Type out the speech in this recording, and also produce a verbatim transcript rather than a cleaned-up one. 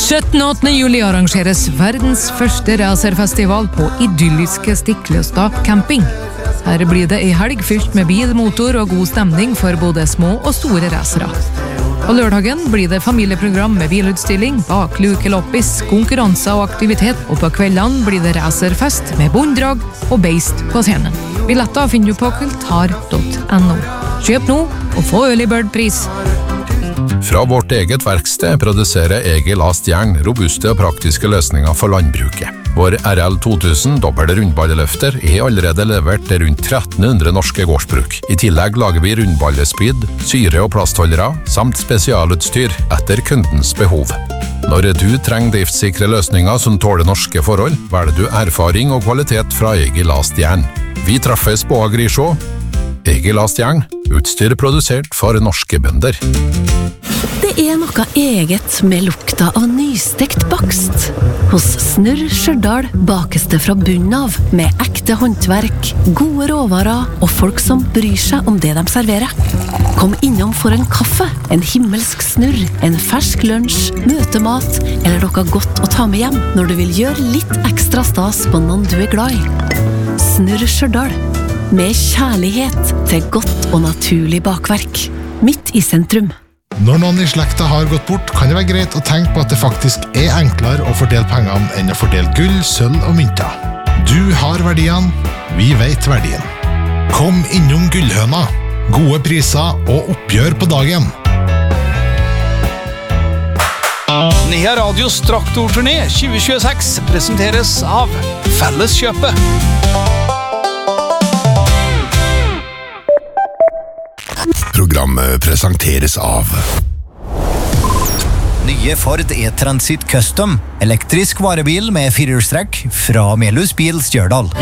syttende og åttende juli arrangeres verdens første racerfestival på idylliske Stiklestad camping. Her blir det en helg fylt med bil, motor og god stemning for både små og store racere. På lørdagen blir det familieprogram med bilutstilling, baklukeloppis, konkurranser og aktivitet, og på kveldene blir det racerfest med bonddrag og beist på scenen. Billetter finner du på kultar punktum no. Kjøp nå og få early bird-pris. Fra vårt eget verksted produserer Egil Last Jern robuste og praktiske løsninger for landbruket. Vår R L to tusen dobbelt rundballeløfter er allerede levert til rundt tretten hundre norske gårdsbruk. I tillegg lager vi rundballespyd, syre- og plastholdere, samt spesialutstyr etter kundens behov. Når du trenger driftssikre løsninger som tåler norske forhold, velger du erfaring og kvalitet fra Egil Last Jern. Vi treffes på Agrisjå. Egil Last Jern, utstyr produsert for norske bønder. Det er noe eget med lukta av nystekt bakst. Hos Snurr Stjørdal bakes det fra bunnen av, med ekte håndverk, gode råvarer og folk som bryr seg om det de serverer. Kom innom for en kaffe, en himmelsk snurr, en fersk lunsj, møtemat eller noe godt å ta med hjem når du vil gjøre litt ekstra stas på noen du er glad i. Snurr Stjørdal, med kjærlighet til godt og naturlig bakverk. Midt i sentrum. Når noen i slekta har gått bort, kan det være greit å tenke på at det faktisk er enklere å fordele pengene enn å fordele gull, sølv og mynter. Du har verdiene, vi vet verdien. Kom innom Gullhøna. Gode priser og oppgjør på dagen. Nea Radios traktorturné tjue tjueseks presenteres av Felleskjøpet. Programmet presenteres av Nye Ford E-Transit Custom, elektrisk varebil med firehjulstrekk fra Melhus Bil Stjørdal.